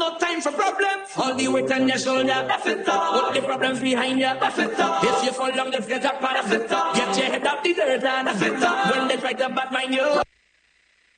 no time for problems. All the weight on your shoulder, put the problems behind you. If you fall down, just get up and get your head up the dirt and when they try to bad mind you.